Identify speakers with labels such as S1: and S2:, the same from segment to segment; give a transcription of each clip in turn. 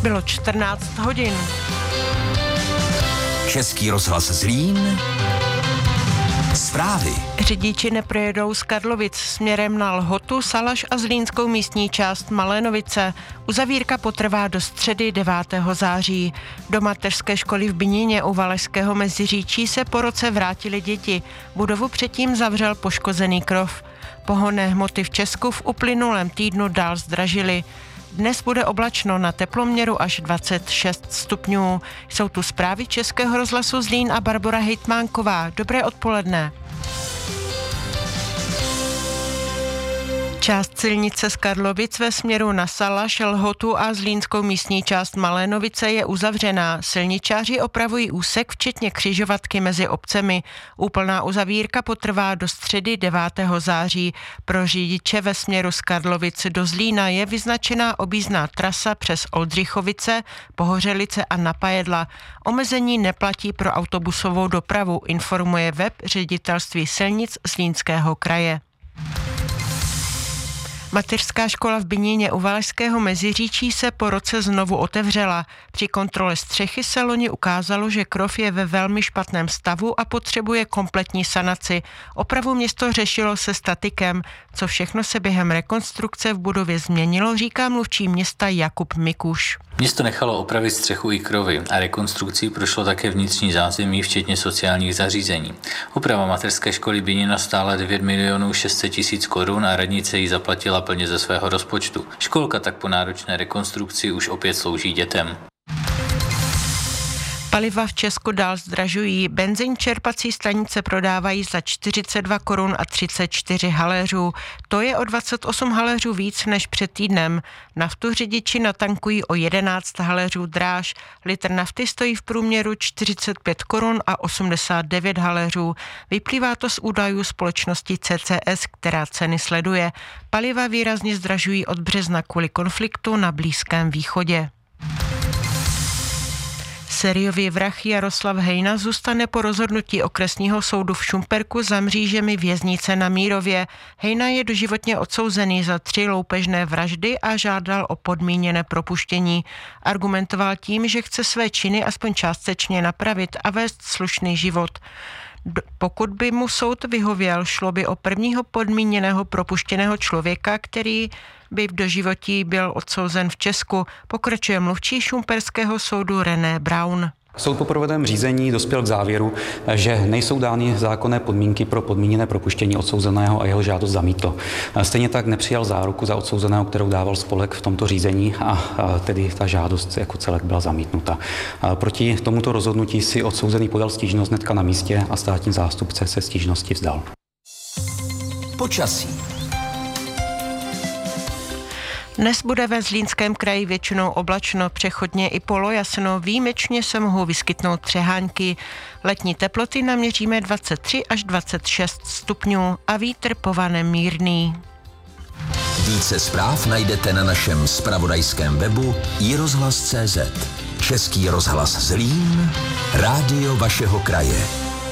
S1: Bylo 14 hodin.
S2: Český rozhlas Zlín. Zprávy.
S1: Řidiči neprojedou z Karlovic směrem na Lhotu, Salaš a zlínskou místní část Malénovice. Uzavírka potrvá do středy 9. září. Do mateřské školy v Bníně u Valašského Meziříčí se po roce vrátili děti. Budovu předtím zavřel poškozený krov. Pohonné hmoty v Česku v uplynulém týdnu dál zdražily. Dnes bude oblačno, na teploměru až 26 stupňů. Jsou tu zprávy Českého rozhlasu Zlín a Barbora Hejtmánková. Dobré odpoledne. Část silnice z Karlovic ve směru na Salaš, Lhotu a zlínskou místní část Malénovice je uzavřená. Silničáři opravují úsek, včetně křižovatky mezi obcemi. Úplná uzavírka potrvá do středy 9. září. Pro řidiče ve směru z Karlovic do Zlína je vyznačená objízdná trasa přes Oldřichovice, Pohořelice a Napajedla. Omezení neplatí pro autobusovou dopravu, informuje web Ředitelství silnic Zlínského kraje. Mateřská škola v Bníně u Valašského Meziříčí se po roce znovu otevřela. Při kontrole střechy se loni ukázalo, že krov je ve velmi špatném stavu a potřebuje kompletní sanaci. Opravu město řešilo se statikem. Co všechno se během rekonstrukce v budově změnilo, říká mluvčí města Jakub Mikuš.
S3: Město nechalo opravit střechu i krovy a rekonstrukcí prošlo také vnitřní zázemí, včetně sociálních zařízení. Oprava mateřské školy Bíněna stála 9 600 000 korun a radnice ji zaplatila plně ze svého rozpočtu. Školka tak po náročné rekonstrukci už opět slouží dětem.
S1: Paliva v Česku dál zdražují. Benzin čerpací stanice prodávají za 42 korun a 34 haléřů. To je o 28 haléřů víc než před týdnem. Naftu řidiči natankují o 11 haléřů dráž. Litr nafty stojí v průměru 45 korun a 89 haléřů. Vyplývá to z údajů společnosti CCS, která ceny sleduje. Paliva výrazně zdražují od března kvůli konfliktu na Blízkém východě. Sériový vrah Jaroslav Hejna zůstane po rozhodnutí okresního soudu v Šumperku za mřížemi věznice na Mírově. Hejna je doživotně odsouzený za 3 loupežné vraždy a žádal o podmíněné propuštění. Argumentoval tím, že chce své činy aspoň částečně napravit a vést slušný život. Pokud by mu soud vyhověl, šlo by o prvního podmíněného propuštěného člověka, který by v doživotí byl odsouzen v Česku, pokračuje mluvčí šumperského soudu René Braun.
S4: Soud po provedeném řízení dospěl k závěru, že nejsou dány zákonné podmínky pro podmíněné propuštění odsouzeného a jeho žádost zamítl. Stejně tak nepřijal záruku za odsouzeného, kterou dával spolek v tomto řízení a tedy ta žádost jako celek byla zamítnuta. Proti tomuto rozhodnutí si odsouzený podal stížnost hnedka na místě a státní zástupce se stížnosti vzdal.
S2: Počasí.
S1: Dnes bude ve Zlínském kraji většinou oblačno, přechodně i polojasno, výjimečně se mohou vyskytnout přehánky. Letní teploty naměříme 23 až 26 stupňů a vítr povane mírný.
S2: Více zpráv najdete na našem zpravodajském webu iRozhlas.cz. Český rozhlas Zlín, rádio vašeho kraje.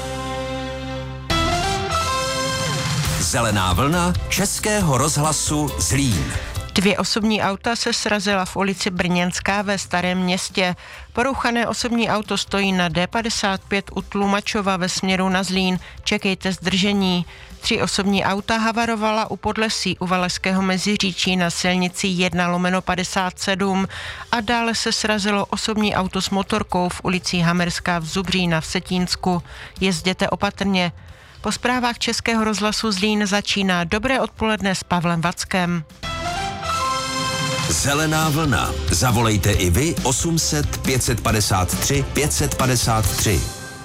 S2: Zelená vlna Českého rozhlasu Zlín.
S1: 2 osobní auta se srazila v ulici Brněnská ve Starém Městě. Porouchané osobní auto stojí na D55 u Tlumačova ve směru na Zlín. Čekejte zdržení. 3 osobní auta havarovala u Podlesí u Valašského Meziříčí na silnici 1/57 a dále se srazilo osobní auto s motorkou v ulici Hamerská v Zubřína v Setínsku. Jezděte opatrně. Po zprávách Českého rozhlasu Zlín začíná Dobré odpoledne s Pavlem Vackem.
S2: Zelená vlna. Zavolejte i vy 800 553 553.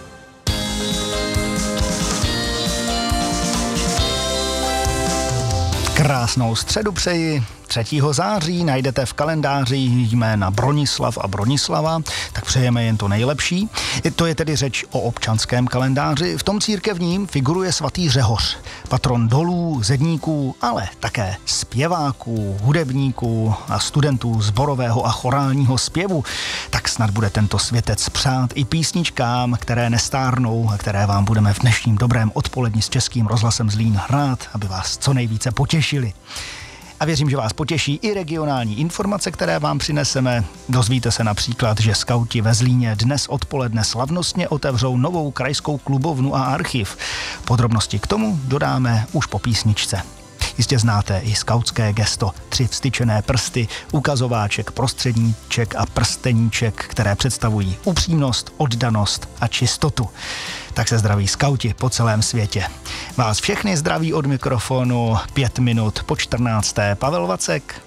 S5: Krásnou středu přeji. 3. září najdete v kalendáři jména Bronislav a Bronislava, tak přejeme jen to nejlepší. To je tedy řeč o občanském kalendáři. V tom církevním figuruje svatý Řehoř, patron dolů, zedníků, ale také zpěváků, hudebníků a studentů sborového a chorálního zpěvu. Tak snad bude tento světec přát i písničkám, které nestárnou a které vám budeme v dnešním dobrém odpoledni s Českým rozhlasem Zlín hrát, aby vás co nejvíce potěšili. A věřím, že vás potěší i regionální informace, které vám přineseme. Dozvíte se například, že skauti ve Zlíně dnes odpoledne slavnostně otevřou novou krajskou klubovnu a archiv. Podrobnosti k tomu dodáme už po písničce. Jistě znáte i skautské gesto 3 vztyčené prsty, ukazováček, prostředníček a prsteníček, které představují upřímnost, oddanost a čistotu. Tak se zdraví skauti po celém světě. Vás všechny zdraví od mikrofonu 5 minut po 14. Pavel Vacek.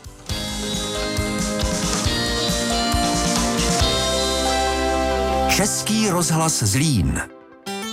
S2: Český rozhlas Zlín.